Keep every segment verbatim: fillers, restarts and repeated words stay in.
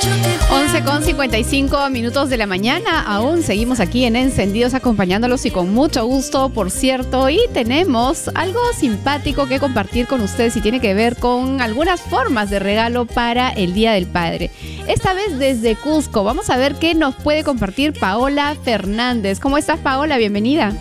once con cincuenta y cinco minutos de la mañana, aún seguimos aquí en Encendidos acompañándolos y con mucho gusto, por cierto, y tenemos algo simpático que compartir con ustedes y tiene que ver con algunas formas de regalo para el Día del Padre. Esta vez desde Cusco, vamos a ver qué nos puede compartir Paola Fernández. ¿Cómo estás, Paola? Bienvenida.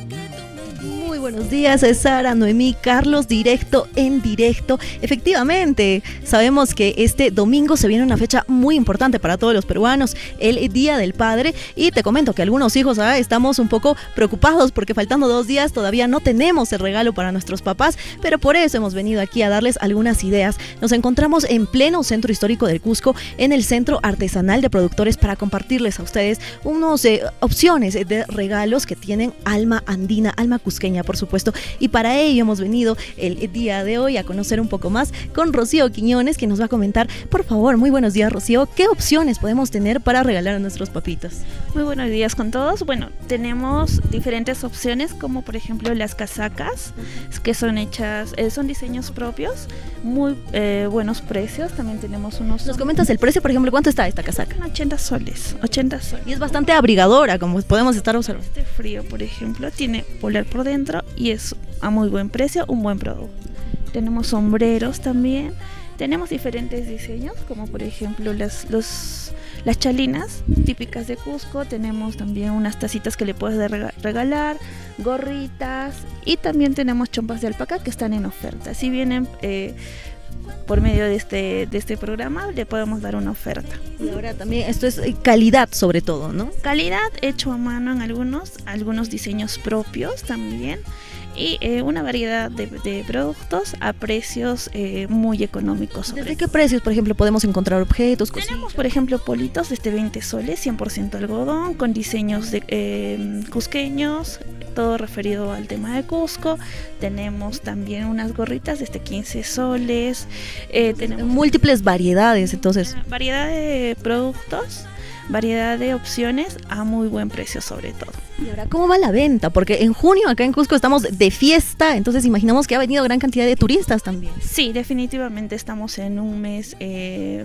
Muy buenos días, Sara, Noemí, Carlos, directo en directo. Efectivamente, sabemos que este domingo se viene una fecha muy importante para todos los peruanos, el Día del Padre, y te comento que algunos hijos ¿eh? estamos un poco preocupados porque faltando dos días todavía no tenemos el regalo para nuestros papás, pero por eso hemos venido aquí a darles algunas ideas. Nos encontramos en pleno centro histórico del Cusco, en el Centro Artesanal de Productores, para compartirles a ustedes unas eh, opciones de regalos que tienen alma andina, alma cusqueña, por supuesto, y para ello hemos venido el día de hoy a conocer un poco más con Rocío Quiñones, que nos va a comentar. Por favor, muy buenos días, Rocío, ¿qué opciones podemos tener para regalar a nuestros papitos? Muy buenos días con todos. Bueno, tenemos diferentes opciones, como por ejemplo las casacas, que son hechas, eh, son diseños propios, muy eh, buenos precios. También tenemos unos... ¿Nos comentas el precio, por ejemplo? ¿Cuánto está esta casaca? ochenta soles, ochenta soles. Y es bastante abrigadora, como podemos estar observando. Este frío, por ejemplo, tiene polar por dentro y es a muy buen precio, un buen producto. Tenemos sombreros también, tenemos diferentes diseños, como por ejemplo las, los, las chalinas típicas de Cusco. Tenemos también unas tacitas que le puedes regalar, gorritas, y también tenemos chompas de alpaca que están en oferta. Si vienen eh, por medio de este, de este programa, le podemos dar una oferta. Y ahora también esto es calidad sobre todo, ¿no? Calidad, hecho a mano en algunos, algunos diseños propios también, y eh, una variedad de, de productos a precios eh, muy económicos. ¿Desde qué precios, por ejemplo, podemos encontrar objetos? Tenemos, cosillas? por ejemplo, politos desde veinte soles, cien por ciento algodón, con diseños de, eh, cusqueños, todo referido al tema de Cusco. Tenemos también unas gorritas desde quince soles. Eh, tenemos múltiples variedades, entonces. Variedad de productos, variedad de opciones a muy buen precio sobre todo. Y ahora, ¿cómo va la venta? Porque en junio acá en Cusco estamos de fiesta, entonces imaginamos que ha venido gran cantidad de turistas también. Sí, definitivamente estamos en un mes eh,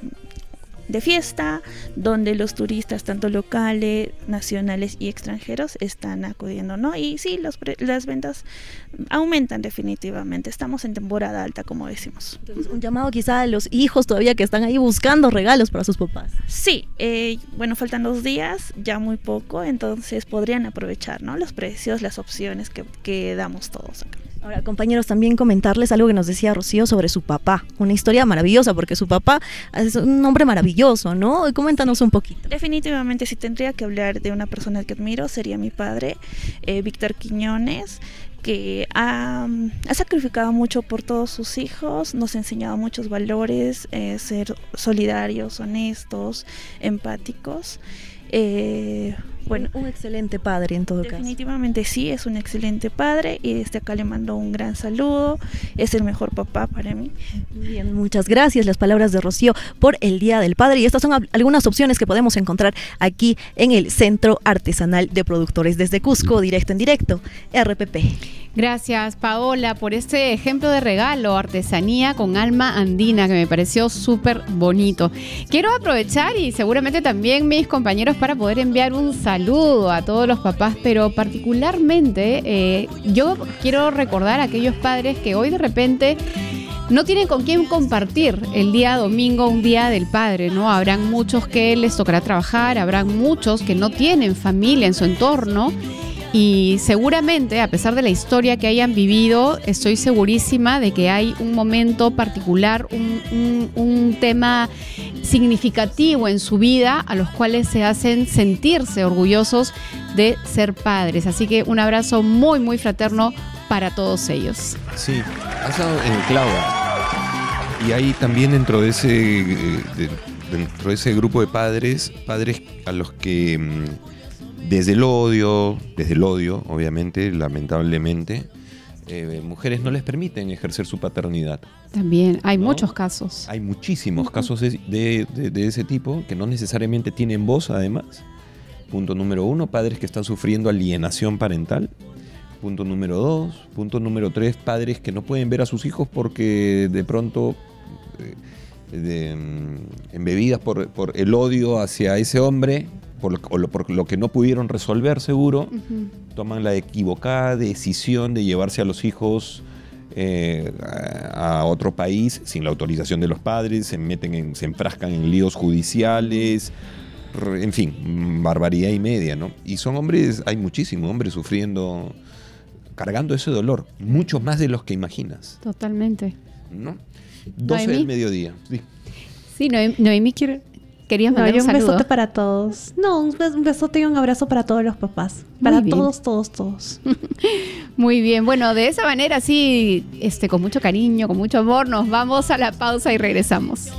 de fiesta, donde los turistas, tanto locales, nacionales y extranjeros, están acudiendo, ¿no? Y sí, los pre las ventas aumentan definitivamente. Estamos en temporada alta, como decimos. Entonces, un llamado quizá a los hijos todavía que están ahí buscando regalos para sus papás. Sí, eh, bueno, faltan dos días, ya muy poco, entonces podrían aprovechar, ¿no? Los precios, las opciones que, que damos todos acá. Ahora, compañeros, también comentarles algo que nos decía Rocío sobre su papá. Una historia maravillosa, porque su papá es un hombre maravilloso, ¿no? Coméntanos un poquito. Definitivamente, si tendría que hablar de una persona que admiro, sería mi padre, eh, Víctor Quiñones, que ha, ha sacrificado mucho por todos sus hijos, nos ha enseñado muchos valores, eh, ser solidarios, honestos, empáticos. Eh, bueno, un excelente padre en todo caso. Definitivamente sí, es un excelente padre, y desde acá le mando un gran saludo. Es el mejor papá para mí. Bien, muchas gracias. Las palabras de Rocío por el Día del Padre, y estas son algunas opciones que podemos encontrar aquí en el Centro Artesanal de Productores desde Cusco, directo en directo, R P P. Gracias, Paola, por este ejemplo de regalo, artesanía con alma andina, que me pareció súper bonito. Quiero aprovechar, y seguramente también mis compañeros, para poder enviar un saludo a todos los papás, pero particularmente eh, yo quiero recordar a aquellos padres que hoy de repente no tienen con quién compartir el día domingo, un día del padre, ¿no? Habrán muchos que les tocará trabajar, habrán muchos que no tienen familia en su entorno. Y seguramente, a pesar de la historia que hayan vivido, estoy segurísima de que hay un momento particular, un, un, un tema significativo en su vida a los cuales se hacen sentirse orgullosos de ser padres. Así que un abrazo muy, muy fraterno para todos ellos. Sí, has dado en el clavo. Y hay también dentro de ese, de, dentro de ese grupo de padres, padres a los que... Desde el odio, desde el odio, obviamente, lamentablemente, eh, mujeres no les permiten ejercer su paternidad. También hay, ¿no?, muchos casos. Hay muchísimos uh-huh. casos de, de, de, de ese tipo, que no necesariamente tienen voz, además. Punto número uno, padres que están sufriendo alienación parental. Punto número dos. Punto número tres, padres que no pueden ver a sus hijos porque de pronto... Eh, de, embebidas por, por el odio hacia ese hombre, por lo, o lo, por lo que no pudieron resolver seguro, uh-huh. toman la equivocada decisión de llevarse a los hijos eh, a, a otro país sin la autorización de los padres, se meten en, se enfrascan en líos judiciales, en fin, barbaridad y media, ¿no? Y son hombres, hay muchísimos hombres sufriendo, cargando ese dolor, muchos más de los que imaginas. Totalmente. ¿No? doce del mediodía. Sí, sí Noemí, Noemí quiere, querías mandar no, un un saludo. besote para todos. No, un, bes- un besote y un abrazo para todos los papás. Para todos, todos, todos. Muy bien. Bueno, de esa manera, sí, este, con mucho cariño, con mucho amor, nos vamos a la pausa y regresamos.